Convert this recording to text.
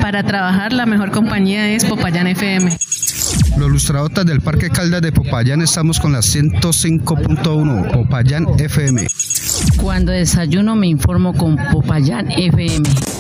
Para trabajar la mejor compañía es Popayán FM. Los lustradotas del Parque Caldas de Popayán estamos con la 105.1 Popayán FM. Cuando desayuno me informo con Popayán FM.